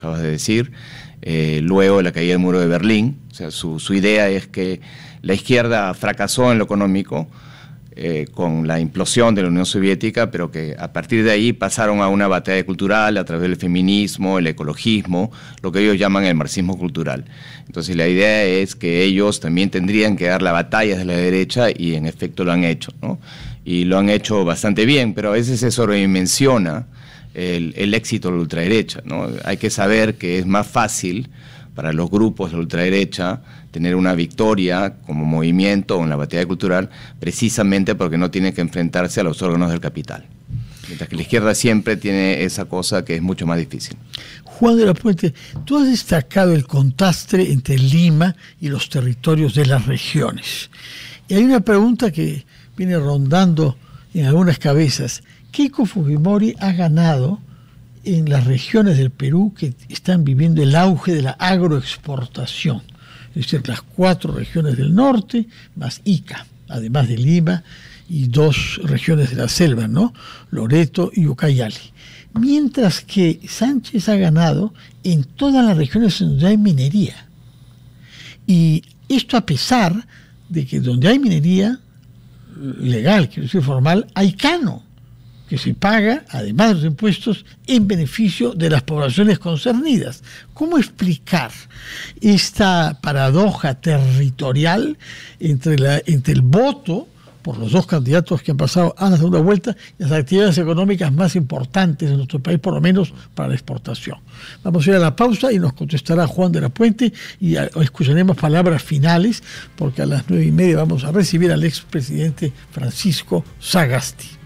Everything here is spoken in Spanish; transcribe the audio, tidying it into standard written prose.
acabas de decir, luego de la caída del muro de Berlín. O sea, su idea es que la izquierda fracasó en lo económico con la implosión de la Unión Soviética, pero que a partir de ahí pasaron a una batalla cultural a través del feminismo, el ecologismo, lo que ellos llaman el marxismo cultural. Entonces la idea es que ellos también tendrían que dar la batalla de la derecha, y en efecto lo han hecho, ¿no? Y lo han hecho bastante bien, pero a veces se sobredimensiona el éxito de la ultraderecha, ¿no? Hay que saber que es más fácil para los grupos de la ultraderecha tener una victoria como movimiento en la batalla cultural, precisamente porque no tienen que enfrentarse a los órganos del capital. Mientras que la izquierda siempre tiene esa cosa que es mucho más difícil. Juan de la Puente, tú has destacado el contraste entre Lima y los territorios de las regiones. Y hay una pregunta que viene rondando en algunas cabezas. Keiko Fujimori ha ganado en las regiones del Perú que están viviendo el auge de la agroexportación, es decir, las 4 regiones del norte, más Ica, además de Lima, y 2 regiones de la selva, ¿no? Loreto y Ucayali. Mientras que Sánchez ha ganado en todas las regiones donde hay minería. Y esto a pesar de que donde hay minería legal, quiero decir formal, hay cano, que se paga, además de los impuestos, en beneficio de las poblaciones concernidas. ¿Cómo explicar esta paradoja territorial entre el voto por los 2 candidatos que han pasado a la segunda vuelta y las actividades económicas más importantes de nuestro país, por lo menos para la exportación? Vamos a ir a la pausa y nos contestará Juan de la Puente y escucharemos palabras finales, porque a las 9:30 vamos a recibir al expresidente Francisco Sagasti.